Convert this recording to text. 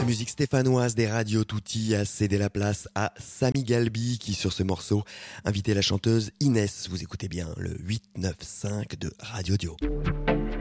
La musique stéphanoise des radios Tutti a cédé la place à Sami Galbi qui, sur ce morceau, invitait la chanteuse Inès. Vous écoutez bien le 895 de Radio Dio.